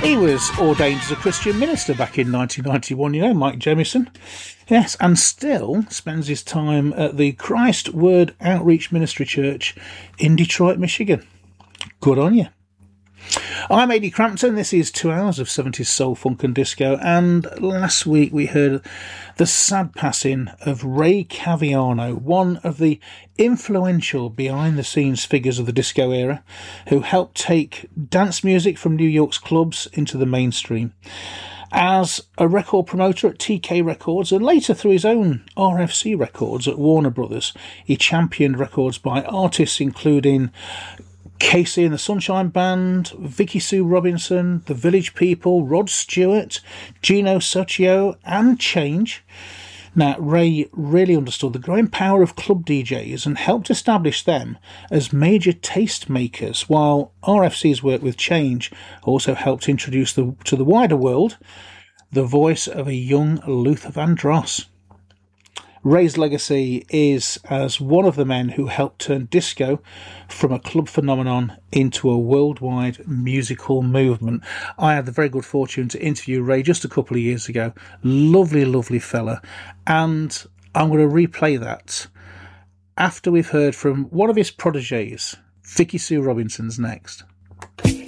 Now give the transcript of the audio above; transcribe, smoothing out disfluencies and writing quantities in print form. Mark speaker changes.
Speaker 1: He was ordained as a Christian minister back in 1991, you know, Mike Jemison. Yes, and still spends his time at the Christ Word Outreach Ministry Church in Detroit, Michigan. Good on you. I'm Adi Crampton. This is 2 hours of 70s soul, funk and disco. And last week we heard the sad passing of Ray Caviano, one of the influential behind-the-scenes figures of the disco era, who helped take dance music from New York's clubs into the mainstream. As a record promoter at TK Records and later through his own RFC Records at Warner Brothers, he championed records by artists including Casey and the Sunshine Band, Vicky Sue Robinson, The Village People, Rod Stewart, Gino Socio, and Change. Now, Ray really understood the growing power of club DJs and helped establish them as major taste makers, while RFC's work with Change also helped introduce to the wider world the voice of a young Luther Vandross. Ray's legacy is as one of the men who helped turn disco from a club phenomenon into a worldwide musical movement. I had the very good fortune to interview Ray just a couple of years ago. Lovely, lovely fella. And I'm going to replay that after we've heard from one of his protégés. Vicky Sue Robinson's next.